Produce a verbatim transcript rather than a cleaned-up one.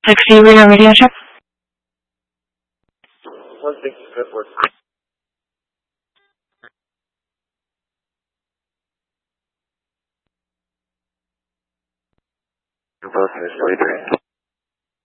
sixty reader radio check. one sixty, good work. Boston is forty-three.